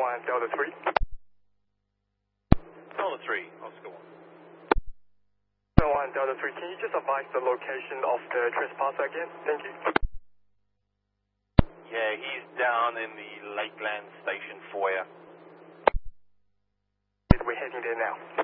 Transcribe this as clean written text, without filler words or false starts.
1, Delta 3. Delta 3, Oscar 1. Delta 1, Delta 3, can you just advise the location of the trespasser again? Thank you. Yeah, he's down in the Lakeland Station foyer. We're heading there now.